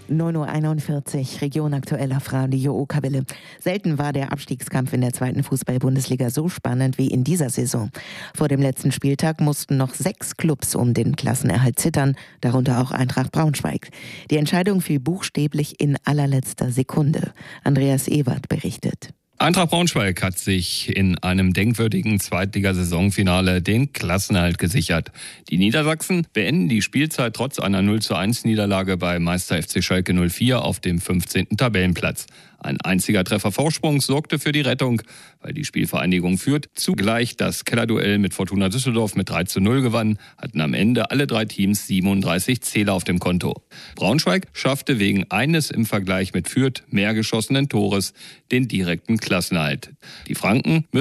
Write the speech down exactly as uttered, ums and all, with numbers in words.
neun Uhr einundvierzig, Region aktuell auf Radio Okawelle. Selten war der Abstiegskampf in der zweiten Fußball-Bundesliga so spannend wie in dieser Saison. Vor dem letzten Spieltag mussten noch sechs Clubs um den Klassenerhalt zittern, darunter auch Eintracht Braunschweig. Die Entscheidung fiel buchstäblich in allerletzter Sekunde. Andreas Ewert berichtet. Eintracht Braunschweig hat sich in einem denkwürdigen Zweitligasaisonfinale den Klassenerhalt gesichert. Die Niedersachsen beenden die Spielzeit trotz einer null zu eins Niederlage bei Meister F C Schalke null vier auf dem fünfzehnten Tabellenplatz. Ein einziger Treffer Vorsprung sorgte für die Rettung, weil die Spielvereinigung Fürth zugleich das Kellerduell mit Fortuna Düsseldorf mit drei zu null gewann, hatten am Ende alle drei Teams siebenunddreißig Zähler auf dem Konto. Braunschweig schaffte wegen eines im Vergleich mit Fürth mehr geschossenen Tores den direkten Klassenerhalt. Die Franken